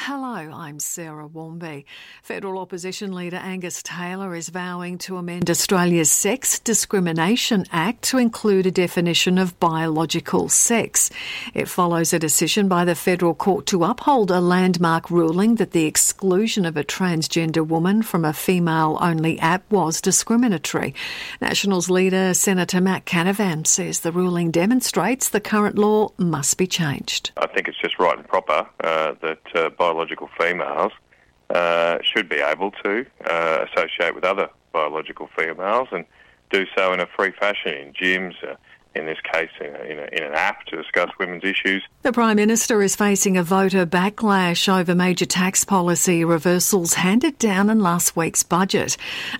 Hello, I'm Sarah Warmby. Federal Opposition Leader Angus Taylor is vowing to amend Australia's Sex Discrimination Act to include a definition of biological sex. It follows a decision by the Federal Court to uphold a landmark ruling that the exclusion of a transgender woman from a female-only app was discriminatory. Nationals leader Senator Matt Canavan says the ruling demonstrates the current law must be changed. I think it's just right and proper that biological females should be able to associate with other biological females and do so in a free fashion in gyms, in this case in an app to discuss women's issues. The Prime Minister is facing a voter backlash over major tax policy reversals handed down in last week's budget.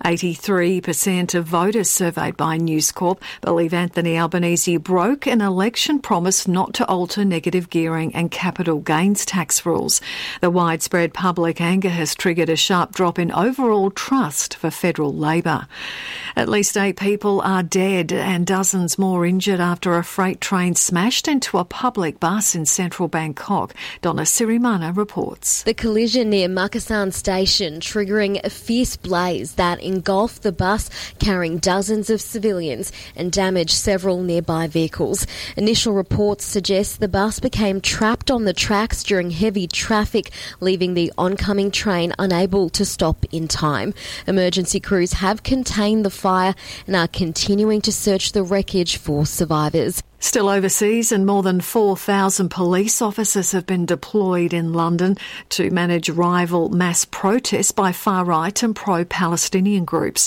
83% of voters surveyed by News Corp believe Anthony Albanese broke an election promise not to alter negative gearing and capital gains tax rules. The widespread public anger has triggered a sharp drop in overall trust for federal Labor. At least 8 people are dead and dozens more injured after a freight train smashed into a public bus in central Bangkok. Donna Sirimana reports. The collision near Makassan Station triggering a fierce blaze that engulfed the bus carrying dozens of civilians and damaged several nearby vehicles. Initial reports suggest the bus became trapped on the tracks during heavy traffic, leaving the oncoming train unable to stop in time. Emergency crews have contained the fire and are continuing to search the wreckage for survivors. Still overseas, and more than 4,000 police officers have been deployed in London to manage rival mass protests by far-right and pro-Palestinian groups.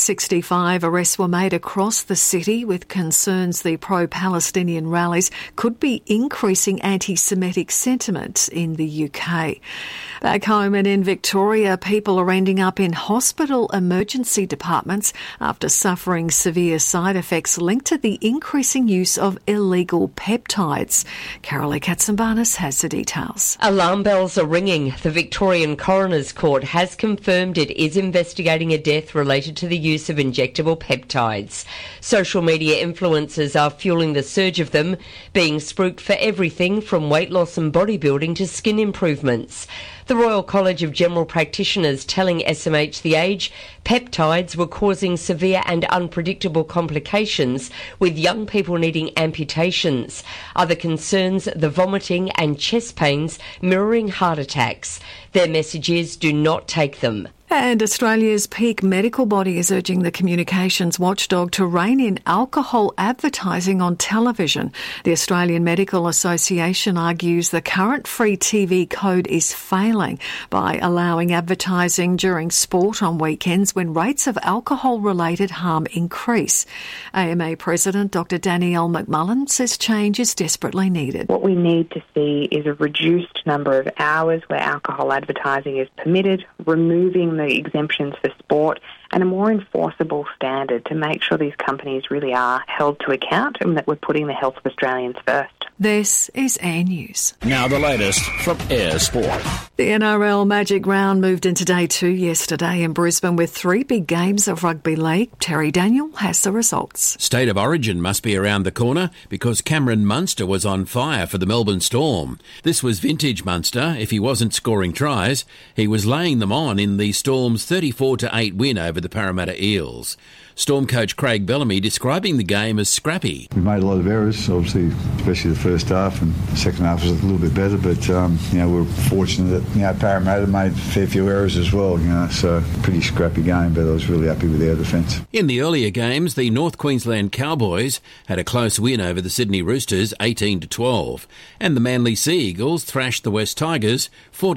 65 arrests were made across the city, with concerns the pro-Palestinian rallies could be increasing anti-Semitic sentiment in the UK. Back home and in Victoria, people are ending up in hospital emergency departments after suffering severe side effects linked to the increasing use of illegal peptides. Carolee Katsambanis has the details. Alarm bells are ringing. The Victorian Coroner's Court has confirmed it is investigating a death related to the use of injectable peptides. Social media influencers are fueling the surge of them, being spruiked for everything from weight loss and bodybuilding to skin improvements. The Royal College of General Practitioners telling SMH The Age peptides were causing severe and unpredictable complications, with young people needing amputations. Other concerns, the vomiting and chest pains mirroring heart attacks. Their message is, do not take them. And Australia's peak medical body is urging the communications watchdog to rein in alcohol advertising on television. The Australian Medical Association argues the current free TV code is failing by allowing advertising during sport on weekends when rates of alcohol-related harm increase. AMA President Dr Danielle McMullen says change is desperately needed. What we need to see is a reduced number of hours where alcohol advertising is permitted, removing the exemptions for sport, and a more enforceable standard to make sure these companies really are held to account and that we're putting the health of Australians first. This is Air News. Now the latest from Air Sport. The NRL Magic Round moved into day 2 yesterday in Brisbane with 3 big games of rugby league. Terry Daniel has the results. State of origin must be around the corner because Cameron Munster was on fire for the Melbourne Storm. This was vintage Munster. If he wasn't scoring tries, he was laying them on in the Storm's 34-8 win over the Parramatta Eels. Storm coach Craig Bellamy describing the game as scrappy. We made a lot of errors, obviously, especially the first half, and the second half was a little bit better, but we're fortunate that Parramatta made a fair few errors as well, so pretty scrappy game, but I was really happy with our defence. In the earlier games, the North Queensland Cowboys had a close win over the Sydney Roosters 18-12, and the Manly Sea Eagles thrashed the West Tigers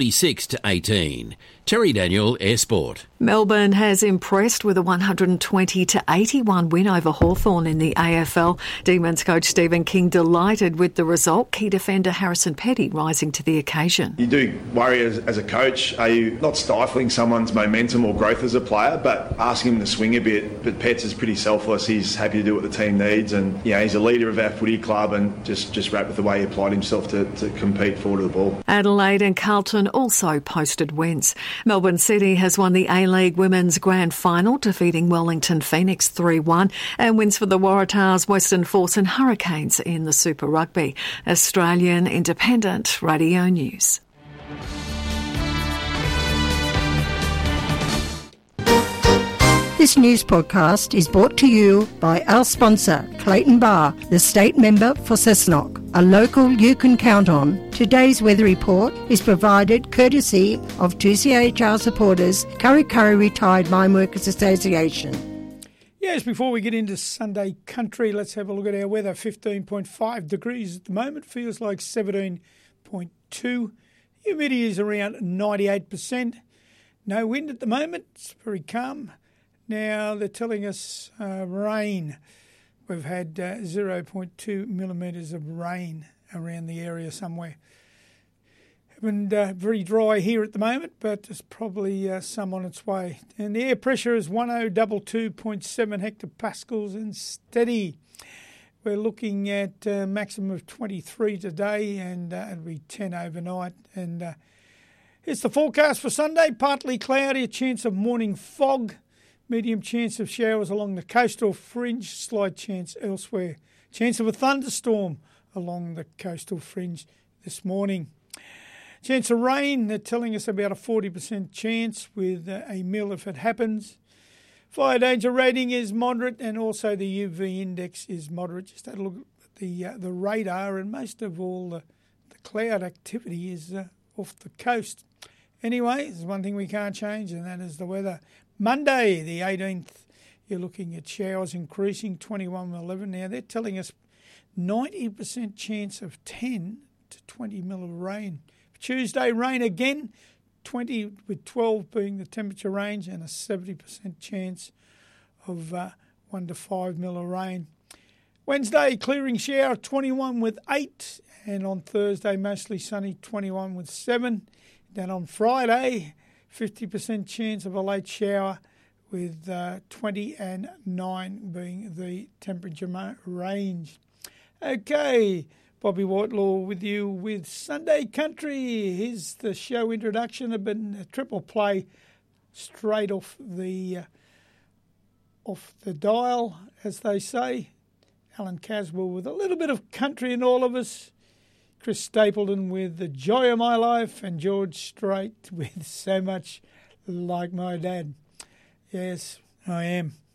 46-18. Terry Daniel, Air Sport. Melbourne has impressed with a 120-81 win over Hawthorn in the AFL. Demons coach Stephen King delighted with the result. Key defender Harrison Petty rising to the occasion. You do worry as a coach, are you not stifling someone's momentum or growth as a player, but asking him to swing a bit. But Pets is pretty selfless. He's happy to do what the team needs, and he's a leader of our footy club, and just wrapped with the way he applied himself to compete forward of the ball. Adelaide and Carlton also posted wins. Melbourne City has won the A-League Women's Grand Final, defeating Wellington Phoenix 3-1, and wins for the Waratahs, Western Force and Hurricanes in the Super Rugby. Australian Independent Radio News. This news podcast is brought to you by our sponsor, Clayton Bar, the state member for Cessnock, a local you can count on. Today's weather report is provided courtesy of 2CHR supporters, Kurri Kurri Retired Mine Workers Association. Yes, before we get into Sunday country, let's have a look at our weather. 15.5 degrees at the moment, feels like 17.2. Humidity is around 98%. No wind at the moment, it's very calm. Now they're telling us rain. We've had 0.2 millimetres of rain around the area somewhere. And very dry here at the moment, but there's probably some on its way. And the air pressure is 1022.7 hectopascals and steady. We're looking at a maximum of 23 today, and it'll be 10 overnight. And it's the forecast for Sunday. Partly cloudy, a chance of morning fog. Medium chance of showers along the coastal fringe, slight chance elsewhere. Chance of a thunderstorm along the coastal fringe this morning. Chance of rain, they're telling us about a 40% chance with a mil if it happens. Fire danger rating is moderate, and also the UV index is moderate. Just had a look at the radar, and most of all the cloud activity is off the coast. Anyway, there's one thing we can't change, and that is the weather. Monday, the 18th, you're looking at showers increasing, 21-11. Now, they're telling us 90% chance of 10 to 20 mil of rain. Tuesday, rain again, 20 with 12 being the temperature range, and a 70% chance of 1 to 5 mil of rain. Wednesday, clearing shower, 21 with 8. And on Thursday, mostly sunny, 21 with 7. Then on Friday, 50% chance of a late shower with 20 and 9 being the temperature range. Okay, Bobby Whitelaw with you with Sunday Country. Here's the show introduction. I've been a triple play straight off the dial, as they say. Alan Caswell with a little bit of country in all of us. Chris Stapleton with The Joy of My Life, and George Strait with So Much Like My Dad. Yes, I am.